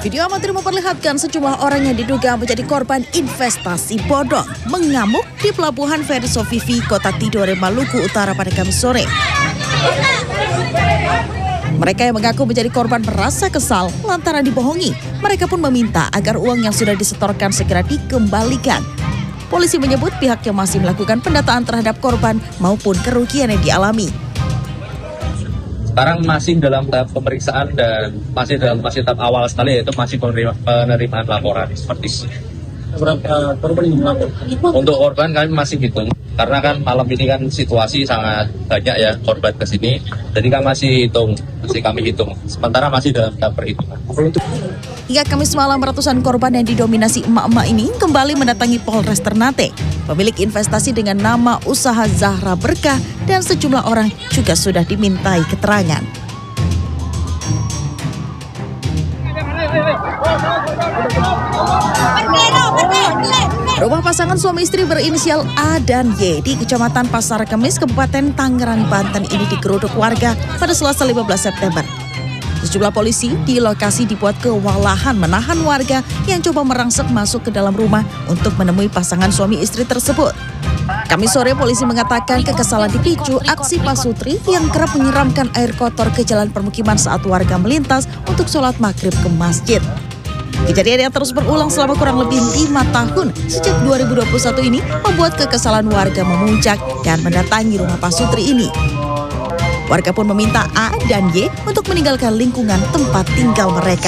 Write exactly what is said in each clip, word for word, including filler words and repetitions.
Video amatir memperlihatkan sejumlah orang yang diduga menjadi korban investasi bodong mengamuk di pelabuhan feri Sofifi, Kota Tidore, Maluku Utara pada Kamis sore. Mereka yang mengaku menjadi korban merasa kesal lantaran dibohongi. Mereka pun meminta agar uang yang sudah disetorkan segera dikembalikan. Polisi menyebut pihaknya masih melakukan pendataan terhadap korban maupun kerugian yang dialami. Sekarang masih dalam tahap pemeriksaan dan masih dalam masih tahap awal sekali, yaitu masih penerimaan laporan seperti itu. Berapa korban yang melapor? Untuk korban kami masih hitung, karena kan malam ini kan situasi sangat banyak ya korban ke sini, jadi kami masih hitung, masih kami hitung. Sementara masih dalam tahap perhitungan. Hingga Kamis malam, ratusan korban yang didominasi emak-emak ini kembali mendatangi Polres Ternate. Pemilik investasi dengan nama usaha Zahra Berkah dan sejumlah orang juga sudah dimintai keterangan. Rumah pasangan suami istri berinisial A dan Y di Kecamatan Pasar Kemis, Kabupaten Tangerang, Banten ini digeruduk warga pada Selasa lima belas September. Sejumlah polisi di lokasi dibuat kewalahan menahan warga yang coba merangsek masuk ke dalam rumah untuk menemui pasangan suami istri tersebut. Kamis sore, polisi mengatakan kekesalan dipicu aksi Pasutri yang kerap menyiramkan air kotor ke jalan permukiman saat warga melintas untuk sholat maghrib ke masjid. Kejadian yang terus berulang selama kurang lebih lima tahun sejak dua ribu dua puluh satu ini membuat kekesalan warga memuncak dan mendatangi rumah Pasutri ini. Warga pun meminta A dan Y untuk meninggalkan lingkungan tempat tinggal mereka.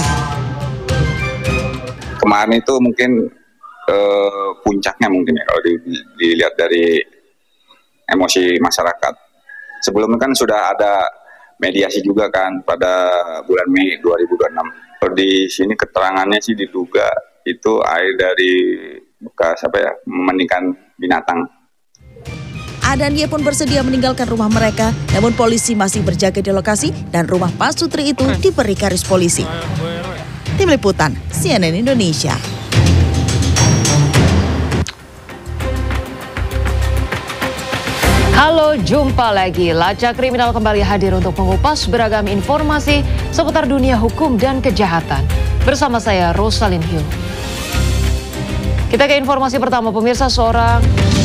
Kemarin itu mungkin eh, puncaknya mungkin ya kalau di, di, dilihat dari emosi masyarakat. Sebelumnya kan sudah ada mediasi juga kan pada bulan Mei dua ribu dua puluh enam. Di sini keterangannya sih diduga itu air dari bekas apa ya, memandikan binatang. A dan Y pun bersedia meninggalkan rumah mereka, namun polisi masih berjaga di lokasi dan rumah Pasutri itu diberi garis polisi. Tim Liputan C N N Indonesia. Halo, jumpa lagi. Lacak Kriminal kembali hadir untuk mengupas beragam informasi seputar dunia hukum dan kejahatan. Bersama saya, Rosalyn Hill. Kita ke informasi pertama, pemirsa. Seorang